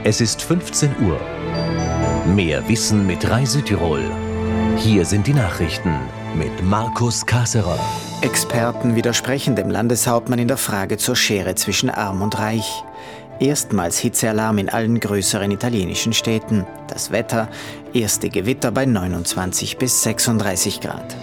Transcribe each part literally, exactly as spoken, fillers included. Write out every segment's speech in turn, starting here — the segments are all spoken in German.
Es ist fünfzehn Uhr. Mehr Wissen mit Rai Südtirol. Hier sind die Nachrichten mit Markus Kasserer. Experten widersprechen dem Landeshauptmann in der Frage zur Schere zwischen Arm und Reich. Erstmals Hitzealarm in allen größeren italienischen Städten. Das Wetter, erste Gewitter bei neunundzwanzig bis sechsunddreißig Grad.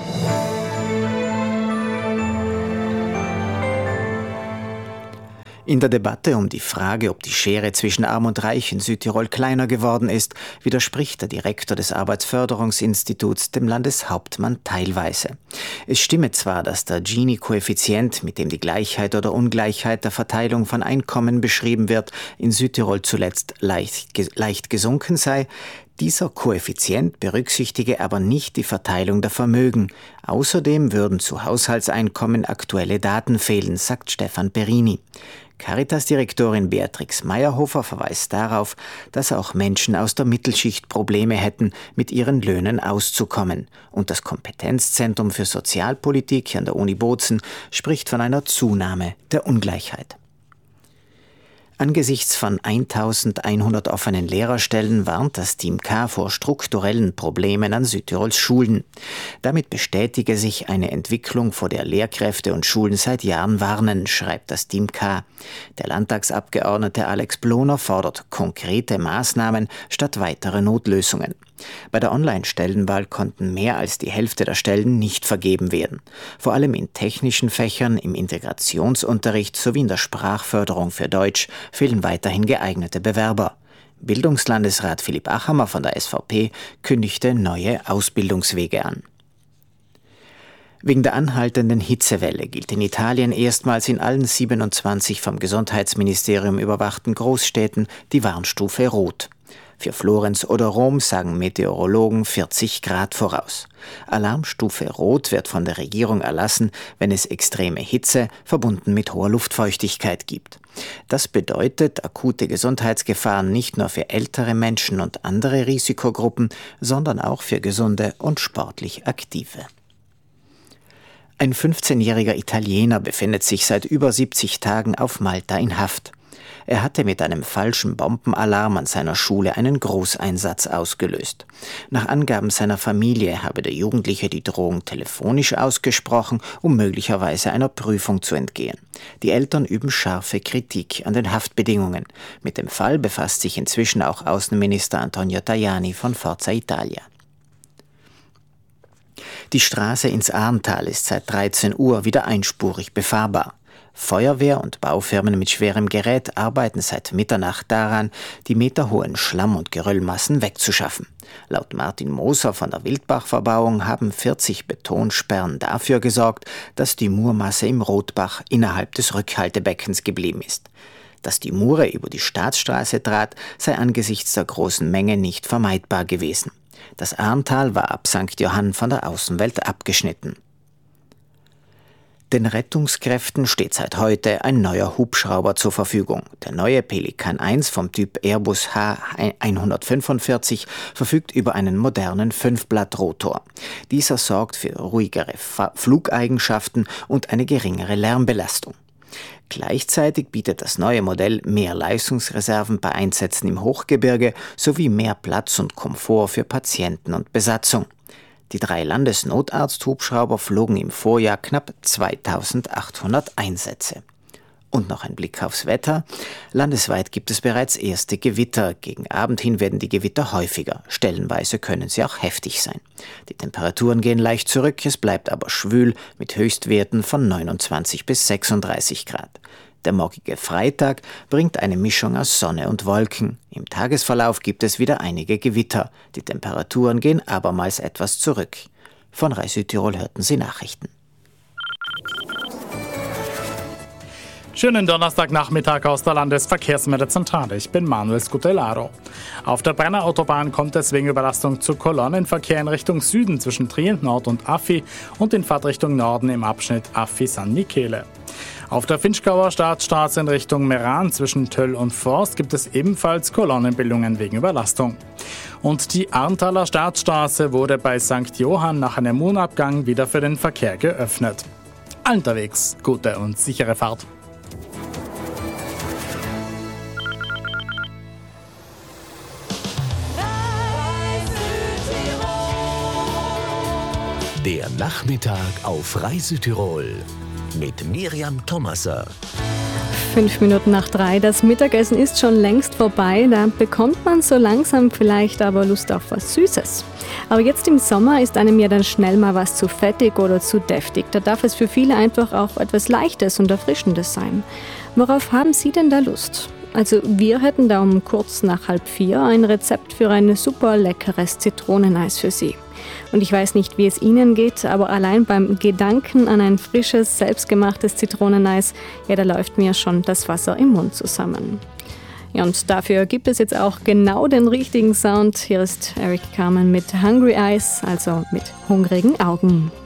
In der Debatte um die Frage, ob die Schere zwischen Arm und Reich in Südtirol kleiner geworden ist, widerspricht der Direktor des Arbeitsförderungsinstituts dem Landeshauptmann teilweise. Es stimme zwar, dass der Gini-Koeffizient, mit dem die Gleichheit oder Ungleichheit der Verteilung von Einkommen beschrieben wird, in Südtirol zuletzt leicht, ge- leicht gesunken sei. Dieser Koeffizient berücksichtige aber nicht die Verteilung der Vermögen. Außerdem würden zu Haushaltseinkommen aktuelle Daten fehlen, sagt Stefan Perini. Caritas-Direktorin Beatrix Meyerhofer verweist darauf, dass auch Menschen aus der Mittelschicht Probleme hätten, mit ihren Löhnen auszukommen. Und das Kompetenzzentrum für Sozialpolitik an der Uni Bozen spricht von einer Zunahme der Ungleichheit. Angesichts von eintausendeinhundert offenen Lehrerstellen warnt das Team K vor strukturellen Problemen an Südtirols Schulen. Damit bestätige sich eine Entwicklung, vor der Lehrkräfte und Schulen seit Jahren warnen, schreibt das Team K. Der Landtagsabgeordnete Alex Bloner fordert konkrete Maßnahmen statt weitere Notlösungen. Bei der Online-Stellenwahl konnten mehr als die Hälfte der Stellen nicht vergeben werden. Vor allem in technischen Fächern, im Integrationsunterricht sowie in der Sprachförderung für Deutsch fehlen weiterhin geeignete Bewerber. Bildungslandesrat Philipp Achammer von der S V P kündigte neue Ausbildungswege an. Wegen der anhaltenden Hitzewelle gilt in Italien erstmals in allen siebenundzwanzig vom Gesundheitsministerium überwachten Großstädten die Warnstufe Rot. Für Florenz oder Rom sagen Meteorologen vierzig Grad voraus. Alarmstufe Rot wird von der Regierung erlassen, wenn es extreme Hitze verbunden mit hoher Luftfeuchtigkeit gibt. Das bedeutet akute Gesundheitsgefahren nicht nur für ältere Menschen und andere Risikogruppen, sondern auch für gesunde und sportlich Aktive. Ein fünfzehnjähriger Italiener befindet sich seit über siebzig Tagen auf Malta in Haft. Er hatte mit einem falschen Bombenalarm an seiner Schule einen Großeinsatz ausgelöst. Nach Angaben seiner Familie habe der Jugendliche die Drohung telefonisch ausgesprochen, um möglicherweise einer Prüfung zu entgehen. Die Eltern üben scharfe Kritik an den Haftbedingungen. Mit dem Fall befasst sich inzwischen auch Außenminister Antonio Tajani von Forza Italia. Die Straße ins Ahrntal ist seit dreizehn Uhr wieder einspurig befahrbar. Feuerwehr und Baufirmen mit schwerem Gerät arbeiten seit Mitternacht daran, die meterhohen Schlamm- und Geröllmassen wegzuschaffen. Laut Martin Moser von der Wildbach-Verbauung haben vierzig Betonsperren dafür gesorgt, dass die Murmasse im Rotbach innerhalb des Rückhaltebeckens geblieben ist. Dass die Mure über die Staatsstraße trat, sei angesichts der großen Menge nicht vermeidbar gewesen. Das Ahrntal war ab Sankt Johann von der Außenwelt abgeschnitten. Den Rettungskräften steht seit heute ein neuer Hubschrauber zur Verfügung. Der neue Pelikan eins vom Typ Airbus H hundertfünfundvierzig verfügt über einen modernen Fünfblattrotor. Dieser sorgt für ruhigere Fa- Flugeigenschaften und eine geringere Lärmbelastung. Gleichzeitig bietet das neue Modell mehr Leistungsreserven bei Einsätzen im Hochgebirge sowie mehr Platz und Komfort für Patienten und Besatzung. Die drei Landesnotarzt-Hubschrauber flogen im Vorjahr knapp zweitausendachthundert Einsätze. Und noch ein Blick aufs Wetter. Landesweit gibt es bereits erste Gewitter. Gegen Abend hin werden die Gewitter häufiger. Stellenweise können sie auch heftig sein. Die Temperaturen gehen leicht zurück, es bleibt aber schwül mit Höchstwerten von neunundzwanzig bis sechsunddreißig Grad. Der morgige Freitag bringt eine Mischung aus Sonne und Wolken. Im Tagesverlauf gibt es wieder einige Gewitter. Die Temperaturen gehen abermals etwas zurück. Von Rai Südtirol hörten Sie Nachrichten. Schönen Donnerstagnachmittag aus der Landesverkehrsmeldezentrale. Ich bin Manuel Scutellaro. Auf der Brenner Autobahn kommt es wegen Überlastung zu Kolonnenverkehr in Richtung Süden zwischen Trient Nord und Affi und in Fahrtrichtung Norden im Abschnitt Affi-San Michele. Auf der Finchgauer Staatsstraße in Richtung Meran zwischen Töll und Forst gibt es ebenfalls Kolonnenbildungen wegen Überlastung. Und die Ahrntaler Staatsstraße wurde bei Sankt Johann nach einem Mohnabgang wieder für den Verkehr geöffnet. Unterwegs gute und sichere Fahrt. Der Nachmittag auf Reisütirol mit Miriam Thomaser. Fünf Minuten nach drei, das Mittagessen ist schon längst vorbei. Da bekommt man so langsam vielleicht aber Lust auf was Süßes. Aber jetzt im Sommer ist einem ja dann schnell mal was zu fettig oder zu deftig. Da darf es für viele einfach auch etwas Leichtes und Erfrischendes sein. Worauf haben Sie denn da Lust? Also wir hätten da um kurz nach halb vier ein Rezept für ein super leckeres Zitroneneis für Sie. Und ich weiß nicht, wie es Ihnen geht, aber allein beim Gedanken an ein frisches, selbstgemachtes Zitroneneis, ja, da läuft mir schon das Wasser im Mund zusammen. Ja, und dafür gibt es jetzt auch genau den richtigen Sound. Hier ist Eric Carmen mit Hungry Eyes, also mit hungrigen Augen.